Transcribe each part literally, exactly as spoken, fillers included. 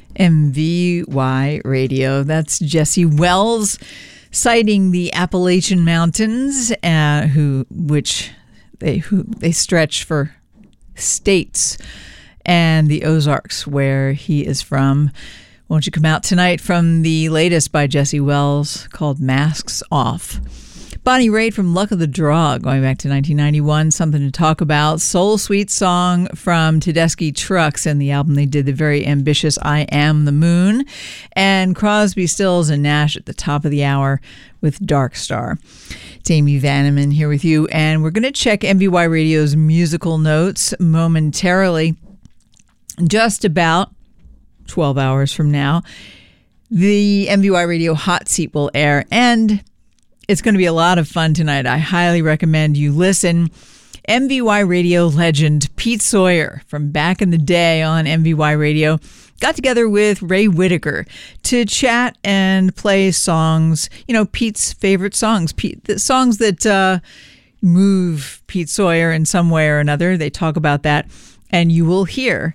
M V Y Radio. That's Jesse Wells citing the Appalachian Mountains, uh, who which they who they stretch for states, and the Ozarks, where he is from. Won't you come out tonight from the latest by Jesse Wells called Masks Off. Bonnie Raitt from Luck of the Draw, going back to nineteen ninety-one, something to talk about. Soul Sweet song from Tedeschi Trucks and the album they did, the very ambitious I Am the Moon. And Crosby, Stills and Nash at the top of the hour with Dark Star. It's Amy Vanneman here with you, and we're going to check M V Y Radio's musical notes momentarily. Just about twelve hours from now, the M V Y Radio Hot Seat will air, and it's going to be a lot of fun tonight. I highly recommend you listen. M V Y Radio legend Pete Sawyer from back in the day on M V Y Radio got together with Ray Whitaker to chat and play songs, you know, Pete's favorite songs, Pete, the songs that uh, move Pete Sawyer in some way or another. They talk about that, and you will hear.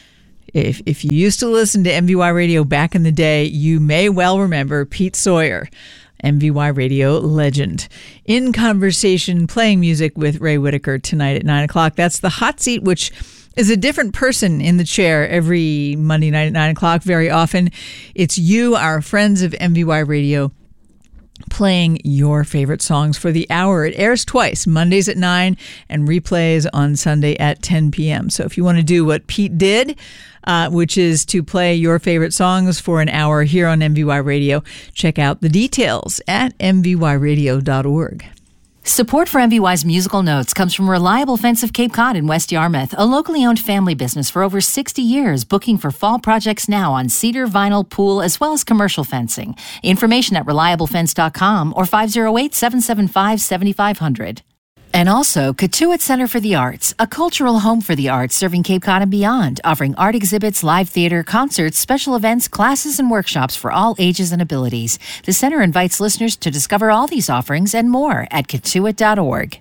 If if you used to listen to M V Y Radio back in the day, you may well remember Pete Sawyer, M V Y Radio legend, in conversation playing music with Ray Whitaker tonight at nine o'clock. That's the Hot Seat, which is a different person in the chair every Monday night at nine o'clock. Very often, it's you, our friends of M V Y Radio, playing your favorite songs for the hour. It airs twice, Mondays at nine and replays on Sunday at ten p.m. So if you want to do what Pete did, uh, which is to play your favorite songs for an hour here on M V Y Radio, check out the details at m v y radio dot org. Support for M V Y's musical notes comes from Reliable Fence of Cape Cod in West Yarmouth, a locally owned family business for over sixty years, booking for fall projects now on cedar, vinyl, pool, as well as commercial fencing. Information at reliable fence dot com or five oh eight, seven seven five, seven five zero zero. And also, Cotuit Center for the Arts, a cultural home for the arts serving Cape Cod and beyond, offering art exhibits, live theater, concerts, special events, classes, and workshops for all ages and abilities. The center invites listeners to discover all these offerings and more at cotuit dot org.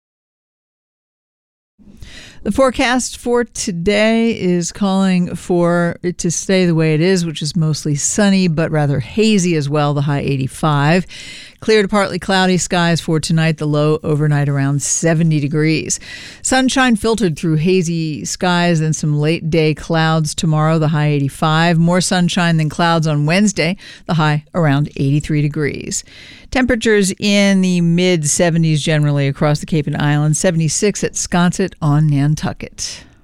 The forecast for today is calling for it to stay the way it is, which is mostly sunny but rather hazy as well, the high eighty-five. Clear to partly cloudy skies for tonight, the low overnight around seventy degrees. Sunshine filtered through hazy skies and some late day clouds tomorrow, the high eighty-five. More sunshine than clouds on Wednesday, the high around eighty-three degrees. Temperatures in the mid seventies generally across the Cape and Islands, seventy-six at Sconset on Nantucket.